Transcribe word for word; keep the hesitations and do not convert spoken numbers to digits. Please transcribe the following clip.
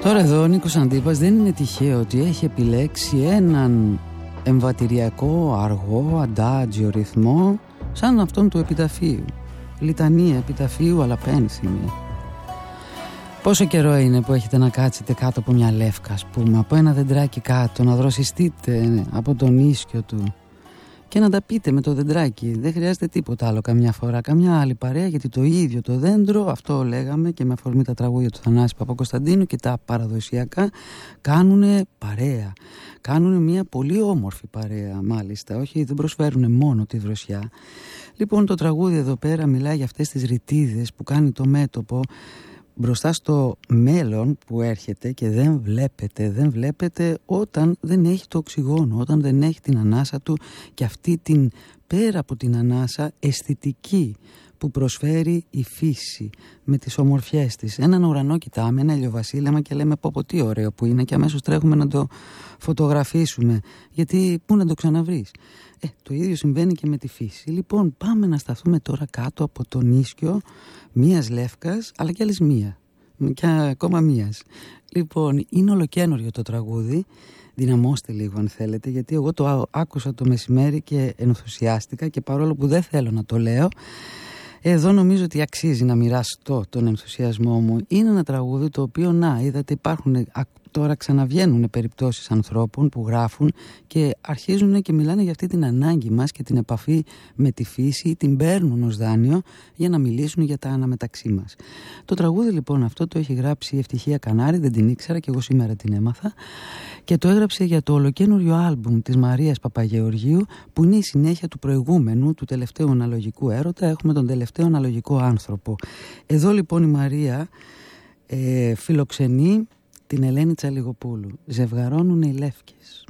Τώρα εδώ ο Νίκος Αντίπας δεν είναι τυχαίο ότι έχει επιλέξει έναν εμβατηριακό, αργό, αντάτζιο ρυθμό σαν αυτόν του επιταφείου. Λιτανία επιταφείου αλλά πένθυμη. Πόσο καιρό είναι που έχετε να κάτσετε κάτω από μια λεύκα, ας πούμε, από ένα δεντράκι κάτω, να δροσιστείτε από τον ίσκιο του και να τα πείτε με το δεντράκι. Δεν χρειάζεται τίποτα άλλο καμιά φορά, καμιά άλλη παρέα, γιατί το ίδιο το δέντρο, αυτό λέγαμε και με αφορμή τα τραγούδια του Θανάση Παπακοσταντίνου και τα παραδοσιακά, κάνουνε παρέα. Κάνουνε μια πολύ όμορφη παρέα, μάλιστα, όχι, δεν προσφέρουν μόνο τη δροσιά. Λοιπόν, το τραγούδι εδώ πέρα μιλάει για αυτές τις ρητίδες που κάνει το μέτωπο μπροστά στο μέλλον που έρχεται και δεν βλέπετε, δεν βλέπετε όταν δεν έχει το οξυγόνο, όταν δεν έχει την ανάσα του και αυτή την πέρα από την ανάσα αισθητική που προσφέρει η φύση με τις ομορφιές της. Έναν ουρανό κοιτάμε, ένα ηλιοβασίλεμα και λέμε πω πω τι ωραίο που είναι και αμέσως τρέχουμε να το φωτογραφίσουμε, γιατί πού να το ξαναβρεις. Ε, το ίδιο συμβαίνει και με τη φύση. Λοιπόν, πάμε να σταθούμε τώρα κάτω από τον ίσκιο μίας λεύκας, αλλά και άλλης μία και ακόμα μίας. Λοιπόν, είναι ολοκαίνουργιο το τραγούδι. Δυναμώστε λίγο αν θέλετε, γιατί εγώ το άκουσα το μεσημέρι και ενθουσιάστηκα και παρόλο που δεν θέλω να το λέω, εδώ νομίζω ότι αξίζει να μοιραστώ τον ενθουσιασμό μου. Είναι ένα τραγούδι το οποίο, να, είδατε, υπάρχουν τώρα, ξαναβγαίνουν περιπτώσεις ανθρώπων που γράφουν και αρχίζουν και μιλάνε για αυτή την ανάγκη μας και την επαφή με τη φύση, την παίρνουν ως δάνειο για να μιλήσουν για τα αναμεταξύ μας. Το τραγούδι λοιπόν αυτό το έχει γράψει η Ευτυχία Κανάρη, δεν την ήξερα και εγώ σήμερα την έμαθα, και το έγραψε για το ολοκαίνουργιο άλμπουμ της Μαρίας Παπαγεωργίου, που είναι η συνέχεια του προηγούμενου, του τελευταίου αναλογικού έρωτα. Έχουμε τον τελευταίο αναλογικό άνθρωπο. Εδώ λοιπόν η Μαρία ε, φιλοξενεί την Ελένη Τσαλιγοπούλου. Ζευγαρώνουν οι λεύκες.